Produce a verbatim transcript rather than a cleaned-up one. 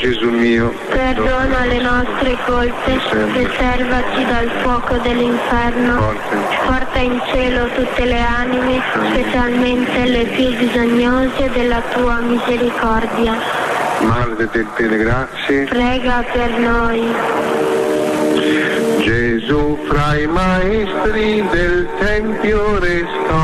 Gesù mio, perdona le nostre colpe, preservaci dal fuoco dell'inferno, forte. porta in cielo tutte le anime, specialmente le più bisognose della tua misericordia. Madre de delle grazie, Prega per noi. Gesù fra i maestri del Tempio restò